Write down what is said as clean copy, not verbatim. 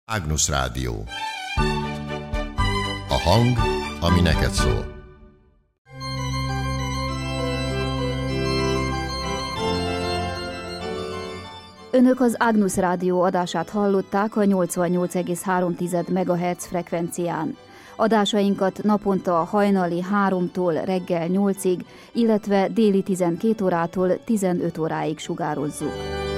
Agnus Rádió. A hang, ami neked szól. Önök az Agnus Rádió adását hallották a 88,3 MHz frekvencián. Adásainkat naponta hajnali 3-tól reggel 8-ig, illetve déli 12 órától 15 óráig sugározzuk.